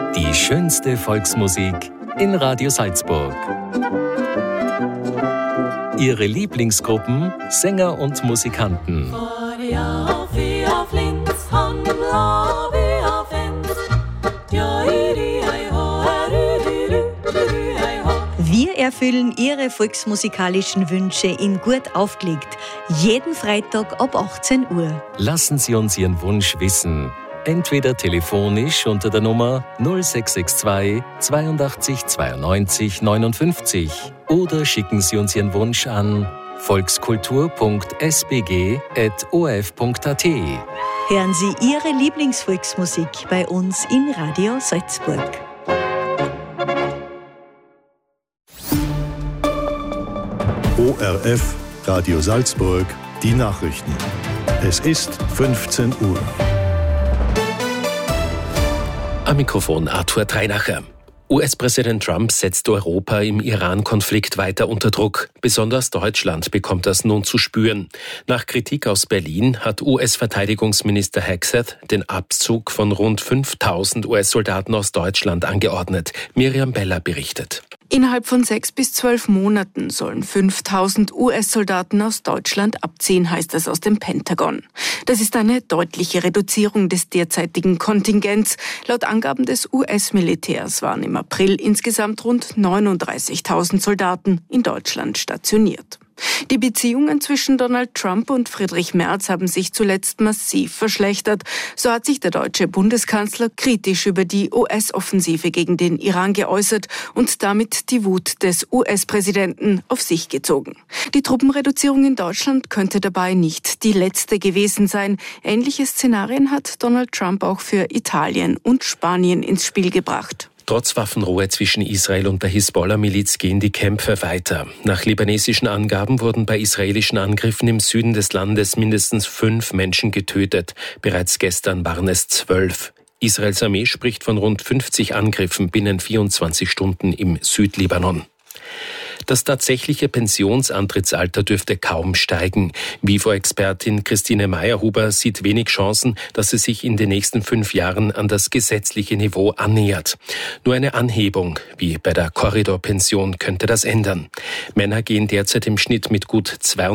Die schönste Volksmusik in Radio Salzburg. Ihre Lieblingsgruppen, Sänger und Musikanten. Wir erfüllen Ihre volksmusikalischen Wünsche in Gut aufgelegt. Jeden Freitag ab 18 Uhr. Lassen Sie uns Ihren Wunsch wissen. Entweder telefonisch unter der Nummer 0662 82 92 59 oder schicken Sie uns Ihren Wunsch an volkskultur.sbg@of.at. Hören Sie Ihre Lieblingsvolksmusik bei uns in Radio Salzburg. ORF Radio Salzburg, die Nachrichten. Es ist 15 Uhr. Am Mikrofon Arthur Treinacher. US-Präsident Trump setzt Europa im Iran-Konflikt weiter unter Druck. Besonders Deutschland bekommt das nun zu spüren. Nach Kritik aus Berlin hat US-Verteidigungsminister Hegseth den Abzug von rund 5.000 US-Soldaten aus Deutschland angeordnet. Miriam Beller berichtet. Innerhalb von 6 bis 12 Monaten sollen 5.000 US-Soldaten aus Deutschland abziehen, heißt es aus dem Pentagon. Das ist eine deutliche Reduzierung des derzeitigen Kontingents. Laut Angaben des US-Militärs waren im April insgesamt rund 39.000 Soldaten in Deutschland stationiert. Die Beziehungen zwischen Donald Trump und Friedrich Merz haben sich zuletzt massiv verschlechtert. So hat sich der deutsche Bundeskanzler kritisch über die US-Offensive gegen den Iran geäußert und damit die Wut des US-Präsidenten auf sich gezogen. Die Truppenreduzierung in Deutschland könnte dabei nicht die letzte gewesen sein. Ähnliche Szenarien hat Donald Trump auch für Italien und Spanien ins Spiel gebracht. Trotz Waffenruhe zwischen Israel und der Hisbollah-Miliz gehen die Kämpfe weiter. Nach libanesischen Angaben wurden bei israelischen Angriffen im Süden des Landes mindestens 5 Menschen getötet. Bereits gestern waren es 12. Israels Armee spricht von rund 50 Angriffen binnen 24 Stunden im Südlibanon. Das tatsächliche Pensionsantrittsalter dürfte kaum steigen. WIFO-Expertin Christine Meyerhuber sieht wenig Chancen, dass es sich in den nächsten 5 Jahren an das gesetzliche Niveau annähert. Nur eine Anhebung, wie bei der Korridorpension, könnte das ändern. Männer gehen derzeit im Schnitt mit gut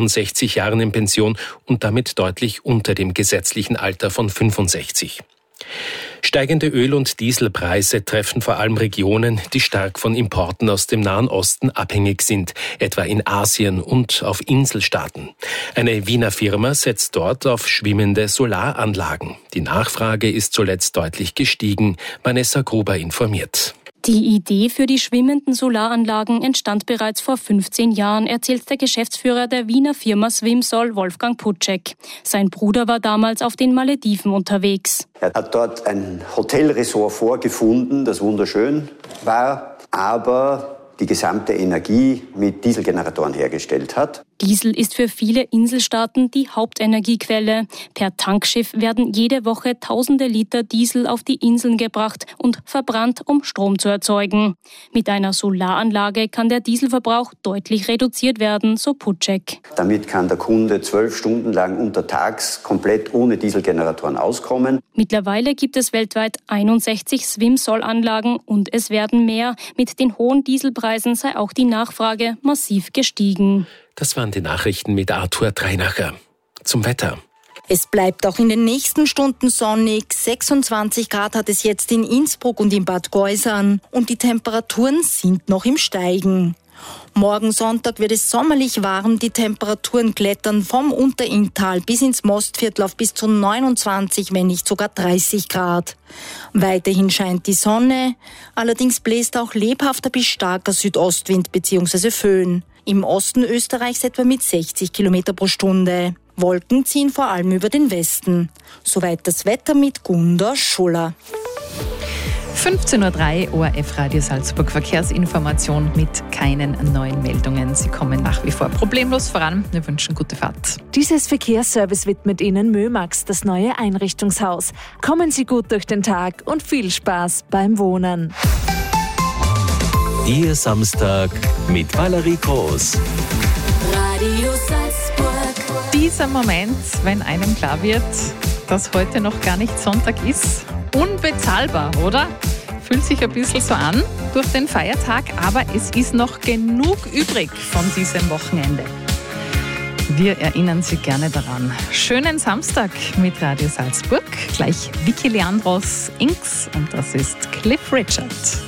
62 Jahren in Pension und damit deutlich unter dem gesetzlichen Alter von 65. Steigende Öl- und Dieselpreise treffen vor allem Regionen, die stark von Importen aus dem Nahen Osten abhängig sind, etwa in Asien und auf Inselstaaten. Eine Wiener Firma setzt dort auf schwimmende Solaranlagen. Die Nachfrage ist zuletzt deutlich gestiegen. Vanessa Gruber informiert. Die Idee für die schwimmenden Solaranlagen entstand bereits vor 15 Jahren, erzählt der Geschäftsführer der Wiener Firma Swimsol, Wolfgang Putschek. Sein Bruder war damals auf den Malediven unterwegs. Er hat dort ein Hotelresort vorgefunden, das wunderschön war, aber die gesamte Energie mit Dieselgeneratoren hergestellt hat. Diesel ist für viele Inselstaaten die Hauptenergiequelle. Per Tankschiff werden jede Woche tausende Liter Diesel auf die Inseln gebracht und verbrannt, um Strom zu erzeugen. Mit einer Solaranlage kann der Dieselverbrauch deutlich reduziert werden, so Putschek. Damit kann der Kunde 12 Stunden lang untertags komplett ohne Dieselgeneratoren auskommen. Mittlerweile gibt es weltweit 61 Swimsol-Anlagen und es werden mehr. Mit den hohen Dieselpreisen sei auch die Nachfrage massiv gestiegen. Das waren die Nachrichten mit Arthur Treinacher. Zum Wetter. Es bleibt auch in den nächsten Stunden sonnig. 26 Grad hat es jetzt in Innsbruck und in Bad Geusern. Und die Temperaturen sind noch im Steigen. Morgen Sonntag wird es sommerlich warm. Die Temperaturen klettern vom Unterinntal bis ins Mostviertel auf bis zu 29, wenn nicht sogar 30 Grad. Weiterhin scheint die Sonne. Allerdings bläst auch lebhafter bis starker Südostwind bzw. Föhn. Im Osten Österreichs etwa mit 60 Kilometer pro Stunde. Wolken ziehen vor allem über den Westen. Soweit das Wetter mit Gunda Schuller. 15.03 Uhr, ORF Radio Salzburg Verkehrsinformation mit keinen neuen Meldungen. Sie kommen nach wie vor problemlos voran. Wir wünschen gute Fahrt. Dieses Verkehrsservice widmet Ihnen Mömax, das neue Einrichtungshaus. Kommen Sie gut durch den Tag und viel Spaß beim Wohnen. Ihr Samstag mit Valerie Groß. Radio Salzburg. Dieser Moment, wenn einem klar wird, dass heute noch gar nicht Sonntag ist, unbezahlbar, oder? Fühlt sich ein bisschen so an durch den Feiertag, aber es ist noch genug übrig von diesem Wochenende. Wir erinnern Sie gerne daran. Schönen Samstag mit Radio Salzburg. Gleich Vicky Leandros, Inks und das ist Cliff Richard.